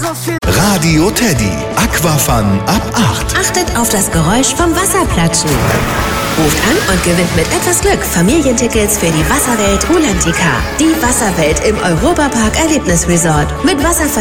Radio Teddy. Aquafun ab 8. Achtet auf das Geräusch vom Wasserplatschen. Ruft an und gewinnt mit etwas Glück Familientickets für die Wasserwelt Rulantica. Die Wasserwelt im Europapark Erlebnisresort. Mit